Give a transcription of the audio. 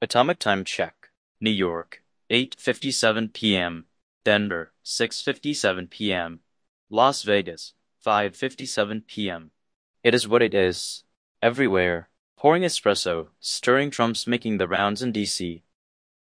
Atomic time check. New York, 8:57 p.m. Denver, 6:57 p.m. Las Vegas, 5:57 p.m. It is what it is. Everywhere. Pouring espresso, stirring Trump's making the rounds in D.C.